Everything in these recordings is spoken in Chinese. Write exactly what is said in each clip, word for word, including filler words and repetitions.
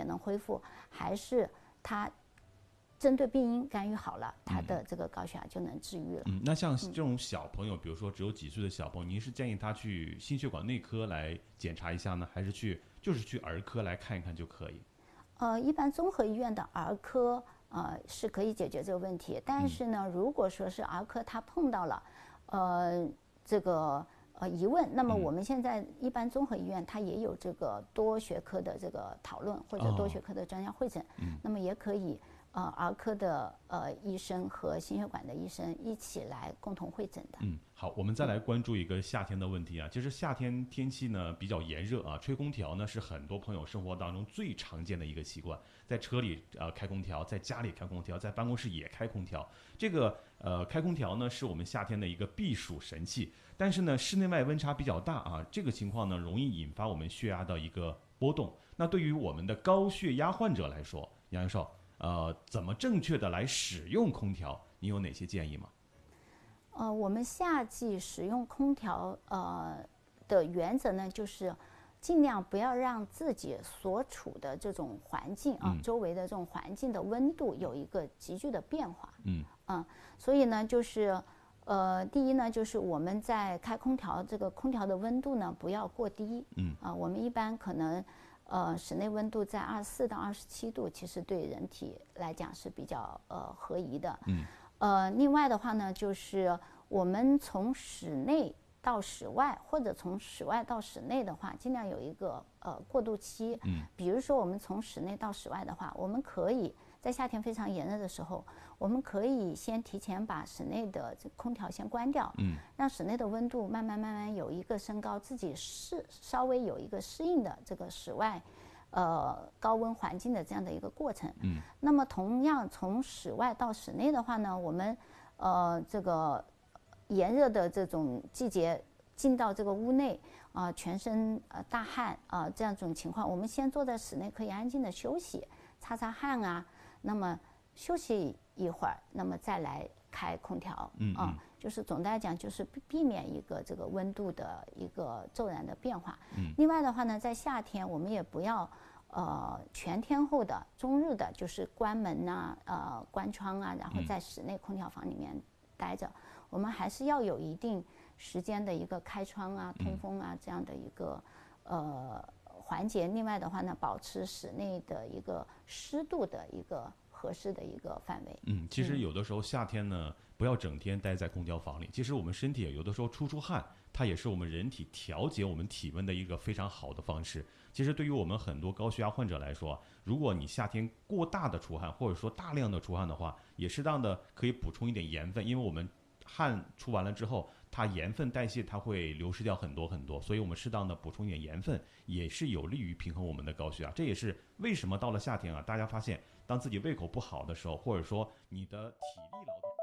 也能恢复，还是它针对病因干预好了，他的这个高血压就能治愈了。 嗯，那像这种小朋友，嗯、比如说只有几岁的小朋友，您是建议他去心血管内科来检查一下呢，还是去就是去儿科来看一看就可以？ 呃，一般综合医院的儿科呃是可以解决这个问题，但是呢，嗯、如果说是儿科他碰到了呃这个呃疑问，那么我们现在一般综合医院它也有这个多学科的这个讨论或者多学科的专家会诊，哦、那么也可以。呃，儿科的呃医生和心血管的医生一起来共同会诊的。 嗯，好，我们再来关注一个夏天的问题啊。其实夏天天气呢比较炎热啊，吹空调呢是很多朋友生活当中最常见的一个习惯，在车里呃开空调，在家里开空调，在办公室也开空调。这个呃开空调呢是我们夏天的一个避暑神器，但是呢室内外温差比较大啊，这个情况呢容易引发我们血压的一个波动。那对于我们的高血压患者来说，杨教授。呃，怎么正确的来使用空调？你有哪些建议吗？ 呃，我们夏季使用空调，呃的原则呢，就是尽量不要让自己所处的这种环境啊，嗯、周围的这种环境的温度有一个急剧的变化。嗯嗯，所以呢，就是呃，第一呢，就是我们在开空调，这个空调的温度呢不要过低。嗯啊、呃，我们一般可能。呃，室内温度在二十四到二十七度，其实对人体来讲是比较呃合宜的。嗯。呃，另外的话呢，就是我们从室内到室外，或者从室外到室内的话，尽量有一个呃过渡期。嗯。比如说，我们从室内到室外的话，我们可以在夏天非常炎热的时候，我们可以先提前把室内的这空调先关掉。嗯。让室内的温度慢慢慢慢有一个升高，自己适稍微有一个适应的这个室外，呃高温环境的这样的一个过程。嗯。那么同样从室外到室内的话呢，我们呃这个炎热的这种季节进到这个屋内啊、呃，全身呃大汗啊、呃、这样一种情况，我们先坐在室内可以安静的休息，擦擦汗啊，那么休息一会儿，那么再来开空调。嗯啊。就是总的来讲，就是避免一个这个温度的一个骤然的变化。嗯。另外的话呢，在夏天我们也不要呃全天候的、终日的，就是关门呐、啊、呃关窗啊，然后在室内空调房里面待着。嗯、我们还是要有一定时间的一个开窗啊、通风啊这样的一个呃环节。另外的话呢，保持室内的一个湿度的一个合适的一个范围。 嗯，其实有的时候夏天呢，不要整天待在空调房里。其实我们身体有的时候出出汗，它也是我们人体调节我们体温的一个非常好的方式。其实对于我们很多高血压患者来说，如果你夏天过大的出汗，或者说大量的出汗的话，也适当的可以补充一点盐分，因为我们汗出完了之后，它盐分代谢它会流失掉很多很多，所以我们适当的补充一点盐分，也是有利于平衡我们的高血压。这也是为什么到了夏天啊，大家发现当自己胃口不好的时候，或者说你的体力劳动。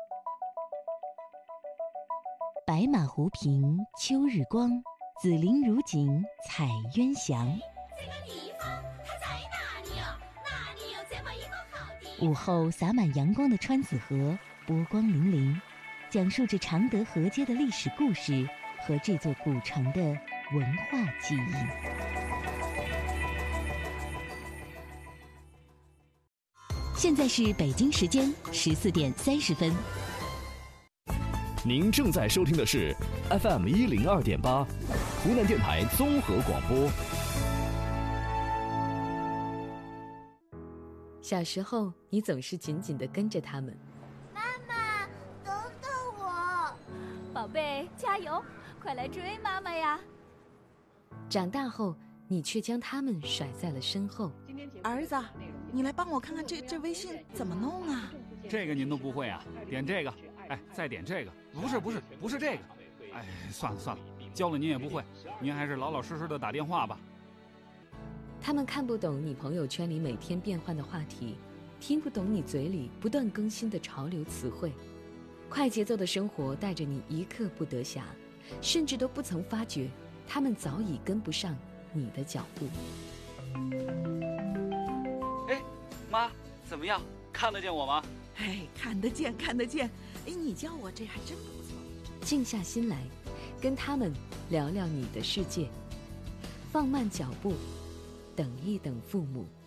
白马湖平秋日光，紫菱如锦彩鸳翔。 这个地方它在哪里啊？哪里有这么一个好地方？ 午后洒满阳光的川子河，波光粼粼，讲述着常德河街的历史故事和这座古城的文化记忆。现在是北京时间十四点三十分。 您正在收听的是 F M 一零二点八，湖南电台综合广播。 小时候，你总是紧紧地跟着他们。 妈妈，等等我！ 宝贝，加油，快来追妈妈呀！ 长大后，你却将他们甩在了身后。 儿子，你来帮我看看这这微信怎么弄啊？ 这个您都不会啊？点这个，哎，再点这个，不是不是不是这个，哎，算了算了，教了您也不会，您还是老老实实的打电话吧。 他们看不懂你朋友圈里每天变换的话题，听不懂你嘴里不断更新的潮流词汇。快节奏的生活带着你一刻不得暇，甚至都不曾发觉，他们早已跟不上你的脚步。 哎，妈，怎么样？看得见我吗？ 哎，看得见，看得见。哎，你叫我这还真不错。 静下心来，跟他们聊聊你的世界，放慢脚步，等一等父母。